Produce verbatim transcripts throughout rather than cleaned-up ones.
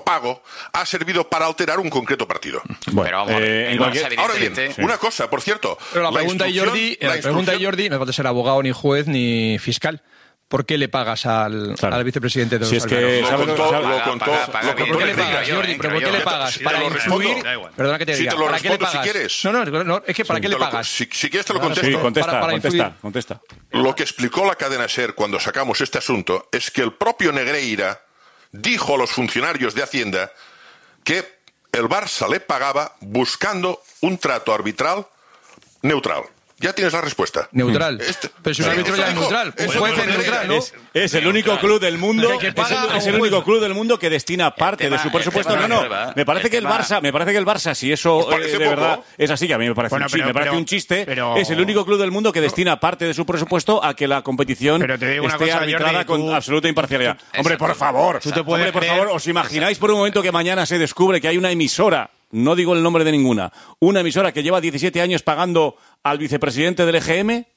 pago ha servido para alterar un concreto partido. Bueno, pero vamos, eh, en cualquier... Ahora bien, sí. una cosa, por cierto. Pero la, la pregunta de Jordi, la, la pregunta de Jordi no puede ser abogado, ni juez, ni fiscal. ¿Por qué le pagas al, claro. al vicepresidente de los si es que lo contó, lo, lo contó, paga, paga, lo contó ¿Por qué le pagas, Jordi? ¿Pero por qué le pagas? Si ¿Para influir? Perdona que te diga. Si te lo ¿Para qué le pagas? Si quieres. No, no, no, es que ¿para sí, qué le pagas? Si, si quieres te lo contesto. Sí, contesta, para, para contesta, contesta. Lo que explicó la cadena SER cuando sacamos este asunto es que el propio Negreira dijo a los funcionarios de Hacienda que el Barça le pagaba buscando un trato arbitral neutral. Ya tienes la respuesta. Neutral. Este, pero si un árbitro ya es neutral, un juez es neutral, ¿no? Es, es el único club del mundo, que que es el, es el único club del mundo que destina parte tema, de su presupuesto. No, no. Me parece el que el tema... Barça, me parece que el Barça, si eso eh, de poco? verdad es así, que a mí me parece, bueno, un, pero, me parece pero, un chiste, pero... es el único club del mundo que destina parte de su presupuesto a que la competición esté cosa, arbitrada Jordi, con tú... absoluta imparcialidad. Tú... Hombre, por favor, ¿tú te hombre, por favor, ¿os imagináis por un momento que mañana se descubre que hay una emisora? No digo el nombre de ninguna. Una emisora que lleva diecisiete años pagando al vicepresidente del E G M.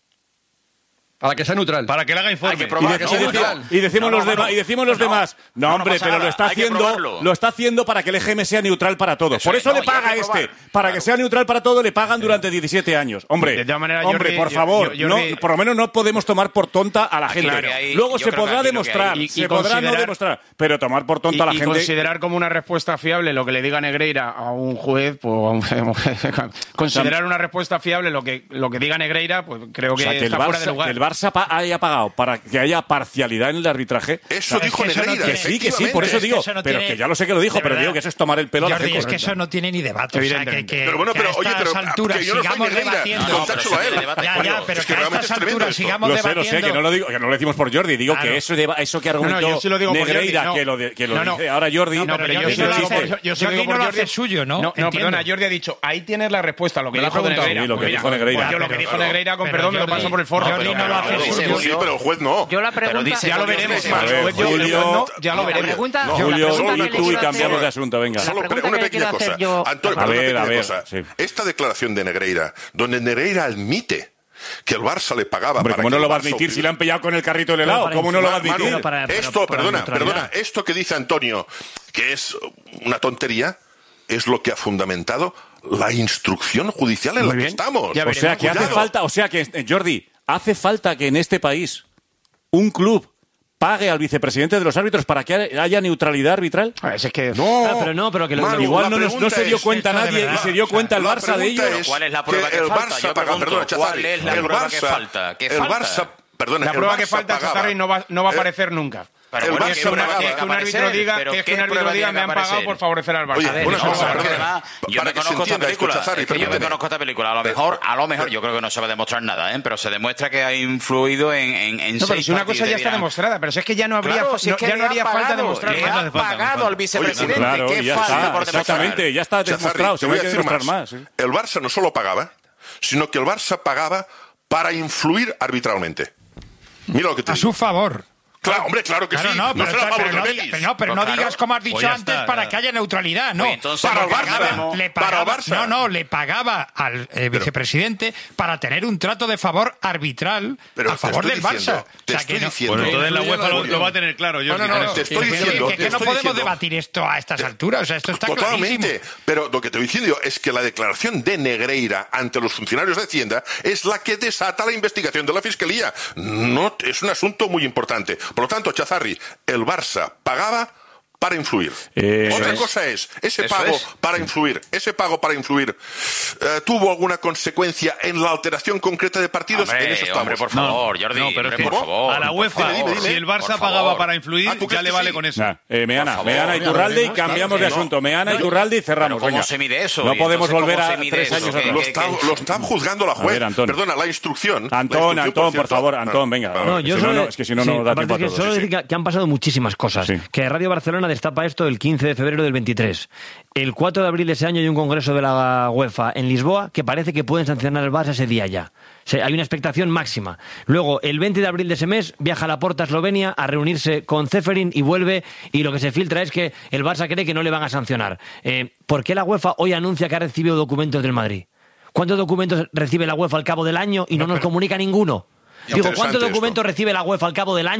Para que sea neutral. Para que le haga informe. Y, de, y, decimos, y decimos no, los, no, demás, no, y decimos los no, demás. No, hombre, no pero nada. lo está haciendo lo está haciendo para que el E G M sea neutral para todo. Eso Por eso es, le paga este. Para claro. que sea neutral para todo, le pagan durante diecisiete años. Hombre, de manera, hombre Jordi, por favor. Yo, yo, yo, no, por lo menos no podemos tomar por tonta a la gente. Claro, ahí, Luego se podrá demostrar. Y, se y podrá no demostrar. Pero tomar por tonta a la gente. Y considerar como una respuesta fiable lo que le diga Negreira a un juez, pues considerar una respuesta fiable lo que lo que diga Negreira, pues creo que está fuera de lugar. El Barça haya pagado para que haya parcialidad en el arbitraje. Eso dijo es que Negreira. Que sí, que sí, por eso digo. Que no pero tiene, que ya lo sé que lo dijo, pero digo que eso es tomar el pelo a la gente. Es que eso no tiene ni debate. O sea, que, que, pero bueno, pero, que a estas oye, pero, alturas que yo no sigamos debatiendo. No, pero a él. Ya, ya, pero que, que a estas alturas sigamos lo debatiendo. Lo sé, lo sé, que no lo, digo, que no lo decimos por Jordi. Digo claro. que eso, de, eso que argumentó no, no, si Negreira, no. que lo, de, que lo no, dice ahora Jordi. No, pero yo sí lo digo por yo sí lo digo por Jordi suyo, ¿no? No, perdona, Jordi ha dicho, ahí tienes la respuesta, lo que dijo Negreira. Lo que dijo Negreira. Yo lo que dijo Negreira, con perdón, me lo paso por el forro. Jordi no lo hace suyo. Sí, pero el juez no. Yo la pregunta... Ya lo veremos. Julio, ya lo veremos. Julio y tú y cambiamos de asunto, venga. Solo una pequeña cosa. Antonio, a ver, una a ver. cosa. Esta declaración de Negreira, donde Negreira admite que el Barça le pagaba Hombre, para ¿cómo que no lo va a admitir si le han pillado con el carrito del helado? ¿Cómo no lo va a admitir? Manu, para, para, esto, para perdona, perdona, esto que dice Antonio, que es una tontería, es lo que ha fundamentado la instrucción judicial en Muy la bien. que estamos. O sea, que hace falta, o sea, que, Jordi, hace falta que en este país un club pague al vicepresidente de los árbitros para que haya neutralidad arbitral. A ver, es que no, ah, pero no, pero que lo, Manu, igual no, no se dio cuenta nadie y se dio cuenta el Barça de ello. ¿Cuál es la prueba que, que el falta? Barça paga, perdona, ¿Cuál es la el prueba Barça, que falta? ¿Qué el falta? Barça, perdona, la prueba el que falta, Chazarri, no va, no va a aparecer nunca. Pero bueno, bueno, que, una, que, que un árbitro diga que, que un árbitro diga me han pagado por favorecer al Barça. Oye, a ver, una cosa, no, además, yo me conozco esta película. Es que yo me conozco esta película. A lo mejor, a lo mejor, yo creo que no se va a demostrar nada, ¿eh? Pero se demuestra que ha influido en, en, en no, pero si una cosa ya está demostrada, pero si es que ya no habría, claro, si no, es que ya no haría pagado, falta demostrar le nada. ha pagado al vicepresidente. Oye, claro, ¿Qué ya falta está, por demostrar? exactamente, ya está demostrado. Se voy hay a que decir demostrar más. más. El Barça no solo pagaba, sino que el Barça pagaba para influir arbitralmente. Mira lo que te digo. A su favor. Claro, hombre, claro que claro, sí. No, No pero, será pero, no, Belis. pero no, pero no claro. digas como has dicho Pues antes está, para ya. que haya neutralidad, no. Pues entonces, para el Barça, pagaba, le pagaba, para el Barça. No, no, le pagaba al eh, vicepresidente para tener un trato de favor arbitral pero a favor del diciendo, Barça. Te o sea, estoy que no, diciendo. Bueno, entonces la UEFA lo, lo va a tener claro. Yo no, no, no, te estoy diciendo. Que, que, que no podemos diciendo, debatir esto a estas alturas. O sea, esto está totalmente. clarísimo. Pero lo que te estoy diciendo es que la declaración de Negreira ante los funcionarios de Hacienda es la que desata la investigación de la Fiscalía. No, es un asunto muy importante. Por lo tanto, Chazarri, el Barça pagaba para influir. Eh, Otra es. cosa es, ese Eso pago es. para influir, ese pago para influir, eh, ¿tuvo alguna consecuencia en la alteración concreta de partidos? Hombre, en eso estamos. hombre, por favor, Jordi, no, pero hombre, es que por favor. a la UEFA, dime, dime, si el Barça por pagaba favor. para influir, Ah, ¿tú ya crees le que vale sí? con eso. Nah, eh, Meana, Por favor, Meana y mira, Iturralde y claro, cambiamos claro, de no. asunto. Meana y Iturralde y cerramos. ¿Cómo Venga. se mide eso? No ¿Y podemos entonces cómo volver a se mide tres eso? años ¿Qué- atrás. Lo qué- está, qué- lo está juzgando la A juez. ver, Antón. Perdona, la instrucción. la Antón, instrucción, Antón, por cierto- favor, Antón, venga. Ah, No, yo Si solo, no, no, es que si no, sí, no da aparte tiempo a que todos. solo Sí, decir sí. que, que han pasado muchísimas cosas. Sí. Que Radio Barcelona destapa esto el quince de febrero del veintitrés. El cuatro de abril de ese año hay un congreso de la UEFA en Lisboa que parece que pueden sancionar al Barça ese día ya. O sea, hay una expectación máxima. Luego, el veinte de abril de ese mes, viaja a Laporta, Eslovenia, a reunirse con Ceferin y vuelve, y lo que se filtra es que el Barça cree que no le van a sancionar. Eh, ¿Por qué la UEFA hoy anuncia que ha recibido documentos del Madrid? ¿Cuántos documentos recibe la UEFA al cabo del año y no, no nos comunica ninguno? Digo, ¿cuántos documentos esto. recibe la UEFA al cabo del año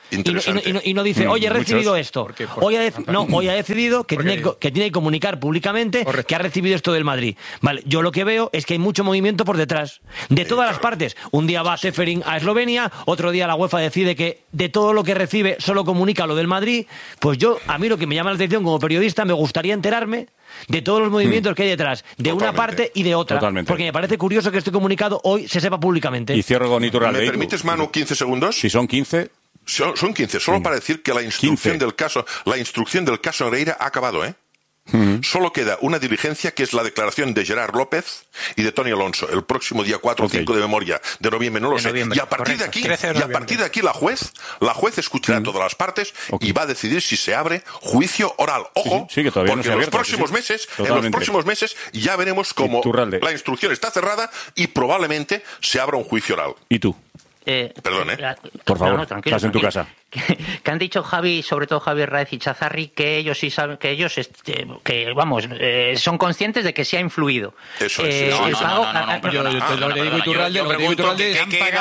y no, y, no, y no dice, oye, he recibido Muchos. esto. ¿Por qué? ¿Por hoy, ha dec- no, hoy ha decidido que tiene, que tiene que comunicar públicamente Correcto. que ha recibido esto del Madrid. Vale, yo lo que veo es que hay mucho movimiento por detrás, de todas las partes. Un día va Seferin a Eslovenia, otro día la UEFA decide que de todo lo que recibe solo comunica lo del Madrid. Pues yo, a mí lo que me llama la atención como periodista, me gustaría enterarme de todos los movimientos mm. que hay detrás, de Totalmente. una parte y de otra. Totalmente. Porque me parece curioso que este comunicado hoy se sepa públicamente. Y cierro con Iturralde. ¿Me permites, Manu, quince segundos? Si son quince... Son, son quince, solo para decir que la instrucción quince. del caso, la instrucción del caso Negreira ha acabado, ¿eh? Uh-huh. Solo queda una diligencia que es la declaración de Gerard López y de Tony Alonso el próximo día cuatro o okay. cinco de memoria de noviembre, no lo de sé. Noviembre. Y a partir Correcto. de aquí, y a partir de aquí la juez, la juez escuchará uh-huh. todas las partes okay. y va a decidir si se abre juicio oral. Ojo, sí, sí, sí, que todavía porque no se en los próximos sí, sí. meses, Totalmente. en los próximos meses ya veremos cómo la instrucción está cerrada y probablemente se abra un juicio oral. ¿Y tú? Eh, Perdón, ¿eh? Por favor, no, no, tranquilo, estás en tu casa. Que, que han dicho Javi, sobre todo Javier Raez y Chazarri, que ellos sí saben, que ellos, este, que vamos, eh, son conscientes de que sí ha influido. Eso es. Eh, no, no, no, no, no, yo lo que digo Iturralde, lo que digo Iturralde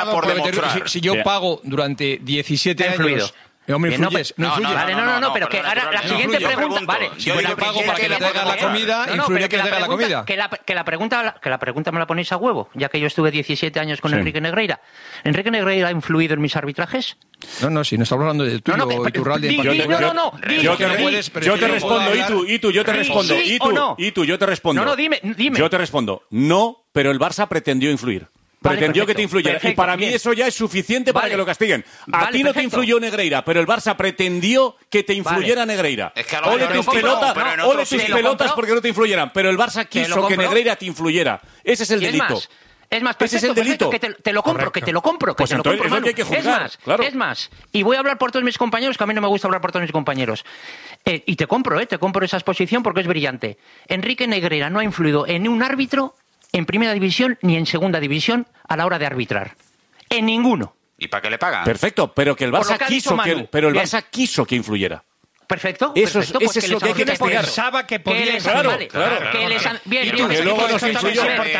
es, si yo pago durante diecisiete años... Hombre, que no, influyes, no, no, influyes. Vale, no, no, no, pero que ahora la siguiente pregunta, vale, yo le pago para que le traiga la comida, influye que le traiga la comida. Que la, que la pregunta, que la pregunta me la ponéis a huevo, ya que yo estuve diecisiete años con sí. Enrique Negreira. ¿Enrique Negreira ha influido en mis arbitrajes? No, no, si no estamos hablando de tuyo, no, no, Iturralde. Di, di, no, no, no. Yo te, puedes, yo te respondo, y tú, y tú, yo te respondo, y tú, y tú, yo te respondo. No, no, dime, dime. Yo te respondo. No, pero el Barça pretendió influir. Pretendió vale, que te influyera. Perfecto, y para bien. mí eso ya es suficiente para vale. que lo castiguen. A vale, ti no perfecto. te influyó Negreira, pero el Barça pretendió que te influyera vale. Negreira. Es que ole tus pelotas, no, ole tus pelotas porque no te influyeran. Pero el Barça quiso que Negreira te influyera. Ese es el delito. Es más, es más perfecto, ese es el delito. Que te, te lo compro, Correcto. que te lo compro, que pues te lo entonces, compro, es lo que hay que juzgar, es más, claro. es más. Y voy a hablar por todos mis compañeros, que a mí no me gusta hablar por todos mis compañeros. Eh, y te compro, eh, te compro esa exposición porque es brillante. Enrique Negreira no ha influido en un árbitro en primera división ni en segunda división a la hora de arbitrar. En ninguno. ¿Y para qué le pagan? Perfecto, pero que el Barça que quiso que, el, pero el Barça quiso que influyera. Perfecto, eso perfecto, es, pues eso es lo que hay que castigar. Pensaba que podía... Que claro, vale, claro, que claro, les claro. Bien, Y bien, que luego nos influyó. A ver,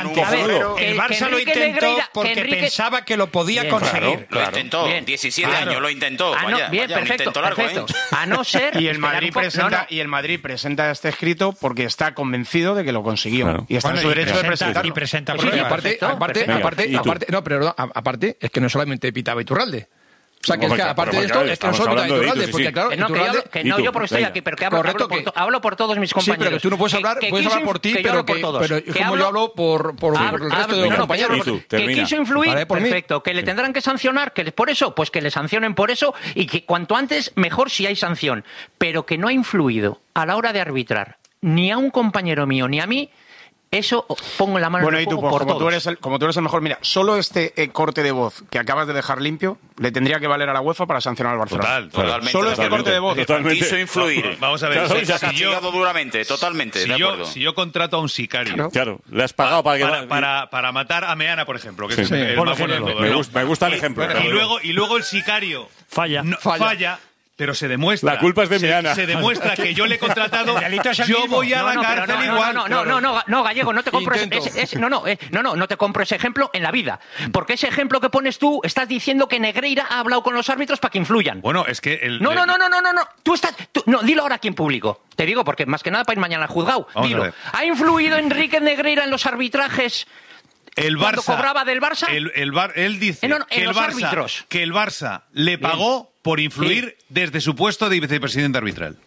el Barça lo intentó Negreira, porque Enrique... pensaba que lo podía bien, conseguir. Claro, claro. Lo intentó, bien. diecisiete claro. años lo intentó. Ah, no, vaya, bien, vaya, perfecto, un largo, perfecto. ¿eh? A no ser... Y el Madrid presenta no, no. y el Madrid presenta este escrito porque está convencido de que lo consiguió. Claro. Y está bueno, en su derecho presenta, de presentarlo. Y presenta sí, sí, aparte, aparte, aparte, aparte, no, pero aparte es que no solamente pitaba Iturralde. O sea, que, no, es que aparte de esto, es que no solo pitaba Iturralde, porque claro, que no, que, hablo, que no yo porque estoy aquí, pero que hablo, Correcto, hablo, por, que, hablo por todos mis compañeros. Sí, pero tú no puedes hablar, que, que puedes hablar por ti, pero que, pero es como yo hablo por, por, por el resto de los compañeros. Que quiso influir, perfecto, que le tendrán que sancionar, que por eso, pues que le sancionen por eso, y que cuanto antes, mejor si hay sanción. Pero que no ha influido a la hora de arbitrar, ni a un compañero mío, ni a mí, eso pongo la mano bueno, en el fuego fuego por como todos. Tú eres el, como tú eres el mejor, mira, solo este eh, corte de voz que acabas de dejar limpio le tendría que valer a la UEFA para sancionar al Barcelona. Total, totalmente. Solo este corte de voz. Totalmente. Quiso influir. Vamos a ver. Se si ha castigado yo, duramente, totalmente, si de yo, acuerdo. Si yo contrato a un sicario... Claro, claro le has pagado para, para, que... para, para, para matar a Meana, por ejemplo, que sí, es el, el bueno, más bonito. Me, ¿no? gusta, me gusta el ejemplo. Y, y, luego, y luego el sicario... Falla. No, falla. falla Pero se demuestra. La culpa es de Meana. Se, se demuestra que yo le he contratado. Yo voy a no, la no, cárcel no, no, igual. No, no, no, no, no, no, Gallego, no te compro ese, ese, ese, no, no, eh, no, no, no te compro ese ejemplo en la vida. Porque ese ejemplo que pones tú, estás diciendo que Negreira ha hablado con los árbitros para que influyan. Bueno, es que el. No, no, no, no, no, no, no. Tú estás. Tú, no, dilo ahora aquí en público. Te digo, porque más que nada para ir mañana al juzgado. Vamos dilo. ¿Ha influido Enrique Negreira en los arbitrajes? El Barça cobraba del Barça. El, el bar, él dice eh, no, no, que, el los Barça, árbitros. que el Barça le pagó Bien. por influir sí. desde su puesto de vicepresidente arbitral.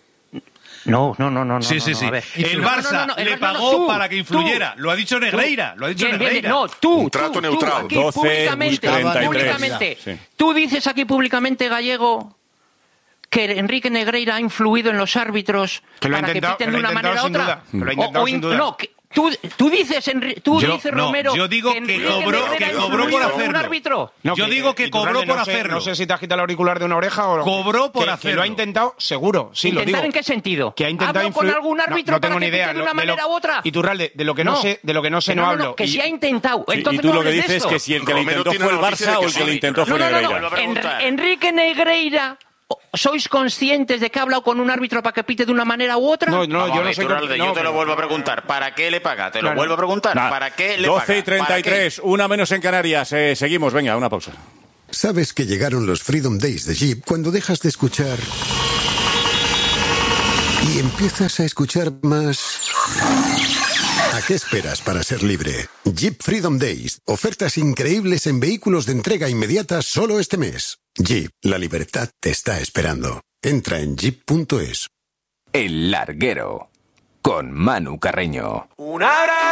No, no, no, no. Sí, no, sí, sí. No, no, el Barça no, no, no, el le Barça, pagó tú, para que influyera. Tú, lo ha dicho Negreira. Tú, lo ha dicho bien, Negreira. Bien, no, tú. Un trato tú, neutral. Tú, aquí, doce, públicamente, treinta y tres. públicamente. Sí. Tú dices aquí públicamente, Gallego, que Enrique Negreira ha influido en los árbitros que para que piten de una manera u otra. Que lo ha intentado sin duda. No, que, Tú, tú dices, Enri, tú yo, dices no, Romero, yo digo que, que cobró, que cobró por hacerlo. Un árbitro. No, yo que, digo que cobró por no sé, hacerlo. No sé si te has quitado el auricular de una oreja o cobró por que, hacerlo. Que lo ha intentado, seguro. Sí, lo digo. ¿En qué sentido? Que ha intentado ¿Hablo con algún árbitro no, no tengo para ni que idea. de una lo, manera lo, u otra? Iturralde, de lo que no, no sé, de lo que no sé no, no, no hablo. No, que y, si ha intentado. Entonces y tú no lo que dices dices es que si el que lo intentó fue el Barça o el que lo intentó fue Negreira. Enrique Negreira. ¿Sois conscientes de que ha hablado con un árbitro para que pite de una manera u otra? No, no, Vamos, yo no soy... Iturralde, no, yo te pero... lo vuelvo a preguntar. ¿Para qué le paga? Te claro. lo vuelvo a preguntar. Nah. ¿Para qué le doce paga? y treinta y tres, una menos en Canarias. Eh, seguimos, venga, una pausa. Sabes que llegaron los Freedom Days de Jeep cuando dejas de escuchar y empiezas a escuchar más. ¿A qué esperas para ser libre? Jeep Freedom Days. Ofertas increíbles en vehículos de entrega inmediata solo este mes. Jeep, la libertad te está esperando. Entra en jeep punto es. El Larguero, con Manu Carreño. Una hora.